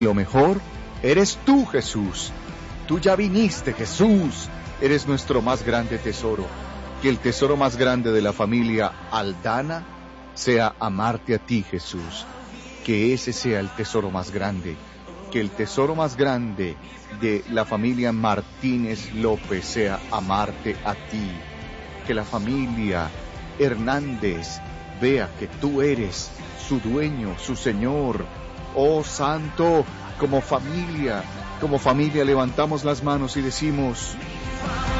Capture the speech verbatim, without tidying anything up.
Lo mejor eres tú, Jesús. Tú ya viniste, Jesús. Eres nuestro más grande tesoro. Que el tesoro más grande de la familia Aldana sea amarte a ti, Jesús. Que ese sea el tesoro más grande. Que el tesoro más grande de la familia Martínez López sea amarte a ti. Que la familia Hernández vea que tú eres su dueño, su Señor. Oh Santo, como familia, como familia levantamos las manos y decimos: